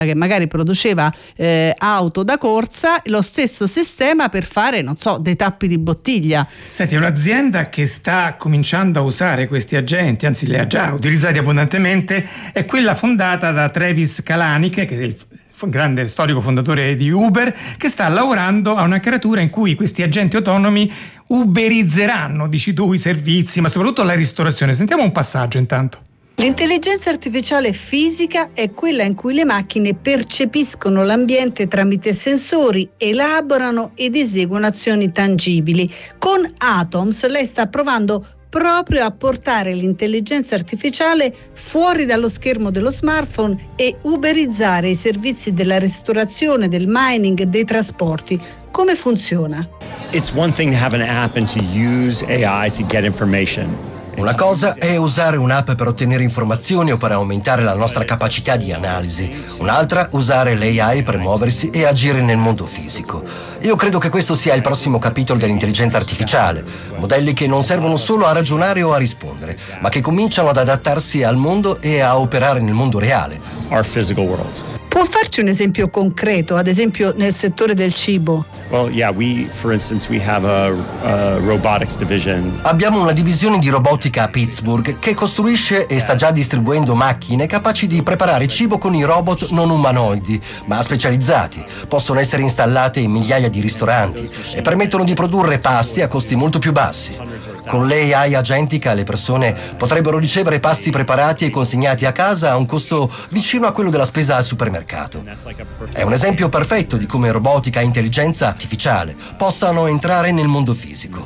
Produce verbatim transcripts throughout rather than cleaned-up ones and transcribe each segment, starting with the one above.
che magari produceva eh, auto da corsa, lo stesso sistema per fare, non so, dei tappi di bottiglia. Senti, è un'azienda che sta cominciando a usare questi agenti, anzi li ha già utilizzati abbondantemente, è quella fondata da Travis Kalanick, che è il grande storico fondatore di Uber, che sta lavorando a una creatura in cui questi agenti autonomi uberizzeranno, dici tu, i servizi, ma soprattutto la ristorazione. Sentiamo un passaggio intanto. L'intelligenza artificiale fisica è quella in cui le macchine percepiscono l'ambiente tramite sensori, elaborano ed eseguono azioni tangibili. Con Atoms lei sta provando proprio a portare l'intelligenza artificiale fuori dallo schermo dello smartphone e uberizzare i servizi della ristorazione, del mining, dei trasporti. Come funziona? It's one thing to have an app and to use A I to get information. Una cosa è usare un'app per ottenere informazioni o per aumentare la nostra capacità di analisi. Un'altra, usare l'A I per muoversi e agire nel mondo fisico. Io credo che questo sia il prossimo capitolo dell'intelligenza artificiale. Modelli che non servono solo a ragionare o a rispondere, ma che cominciano ad adattarsi al mondo e a operare nel mondo reale. Our physical world. Può farci un esempio concreto, ad esempio nel settore del cibo? Well, yeah, we, for instance, we have a, a robotics division. Abbiamo una divisione di robotica a Pittsburgh che costruisce e sta già distribuendo macchine capaci di preparare cibo con i robot non umanoidi, ma specializzati. Possono essere installate in migliaia di ristoranti e permettono di produrre pasti a costi molto più bassi. Con l'A I agentica le persone potrebbero ricevere pasti preparati e consegnati a casa a un costo vicino a quello della spesa al supermercato. È un esempio perfetto di come robotica e intelligenza artificiale possano entrare nel mondo fisico.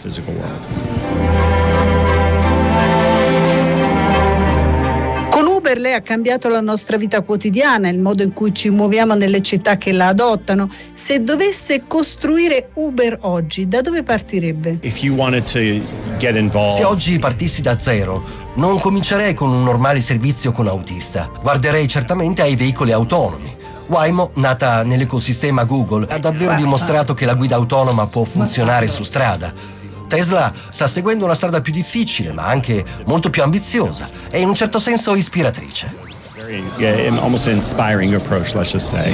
Con Uber lei ha cambiato la nostra vita quotidiana, il modo in cui ci muoviamo nelle città che la adottano. Se dovesse costruire Uber oggi, da dove partirebbe? If you wanted to get involved. Se oggi partissi da zero, non comincerei con un normale servizio con autista. Guarderei certamente ai veicoli autonomi. Waymo, nata nell'ecosistema Google, ha davvero dimostrato che la guida autonoma può funzionare su strada. Tesla sta seguendo una strada più difficile, ma anche molto più ambiziosa e in un certo senso ispiratrice. Very, yeah, almost an inspiring approach, let's just say.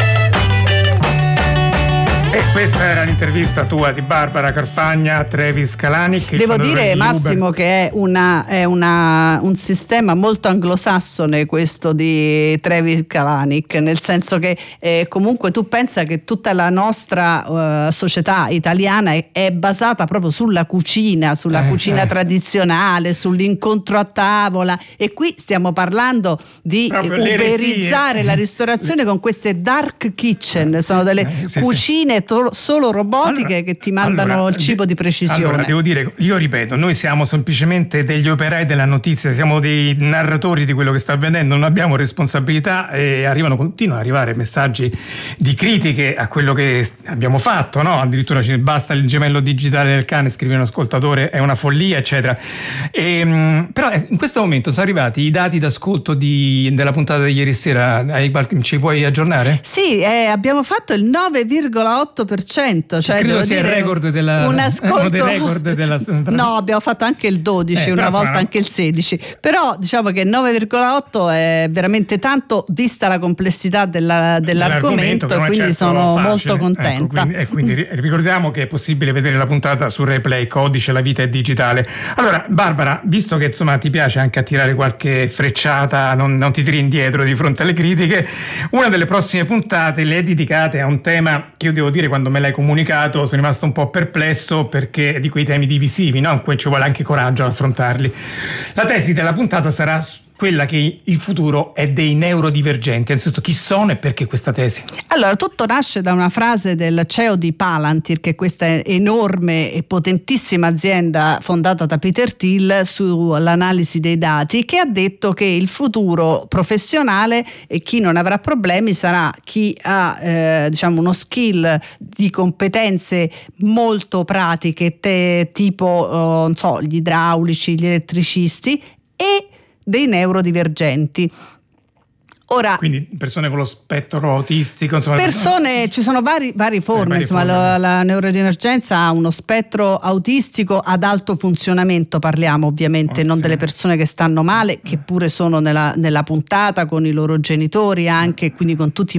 E questa era l'intervista tua di Barbara Carfagna a Travis Kalanick. Devo dire, di Massimo, Uber. che è, una, è una, un sistema molto anglosassone questo di Travis Kalanick, nel senso che eh, comunque tu pensa che tutta la nostra uh, società italiana è, è basata proprio sulla cucina, sulla eh, cucina eh. tradizionale, sull'incontro a tavola, e qui stiamo parlando di proprio uberizzare la ristorazione con queste dark kitchen, sono delle eh, sì, cucine sì. To- solo robotiche allora, che ti mandano allora, il cibo di precisione. Allora devo dire, io ripeto, noi siamo semplicemente degli operai della notizia, siamo dei narratori di quello che sta avvenendo, non abbiamo responsabilità e arrivano, continuano ad arrivare messaggi di critiche a quello che abbiamo fatto, no? Addirittura ci basta il gemello digitale del cane, scrive un ascoltatore, è una follia, eccetera. E, però in questo momento sono arrivati i dati d'ascolto di, della puntata di ieri sera. Ci puoi aggiornare? Sì, eh, abbiamo fatto il nove virgola otto per cento, cioè credo sia il record della un ascolto dei record della no, abbiamo fatto anche il dodici, eh, una volta sono... anche il sedici, però diciamo che nove virgola otto è veramente tanto vista la complessità della, dell'argomento, e quindi certo sono facile. Molto contenta. Ecco, quindi, e quindi ricordiamo che è possibile vedere la puntata su Replay, Codice, la vita è digitale. Allora Barbara, visto che insomma ti piace anche attirare qualche frecciata, non, non ti tiri indietro di fronte alle critiche, una delle prossime puntate le è dedicate a un tema che io devo dire, quando me l'hai comunicato sono rimasto un po' perplesso, perché è di quei temi divisivi, no? In cui ci vuole anche coraggio ad affrontarli. La tesi della puntata sarà quella che il futuro è dei neurodivergenti. Anzitutto, chi sono e perché questa tesi? Allora, tutto nasce da una frase del C E O di Palantir, che è questa enorme e potentissima azienda fondata da Peter Thiel sull'analisi dei dati, che ha detto che il futuro professionale e chi non avrà problemi sarà chi ha eh, diciamo uno skill di competenze molto pratiche, te, tipo oh, non so, gli idraulici, gli elettricisti, e dei neurodivergenti. Ora, quindi persone con lo spettro autistico, insomma, persone, ci sono vari, varie forme, eh, varie insomma forme. La, la neurodivergenza ha uno spettro autistico ad alto funzionamento, parliamo ovviamente, oh, non sì. delle persone che stanno male, che pure sono nella, nella puntata con i loro genitori anche, quindi con tutti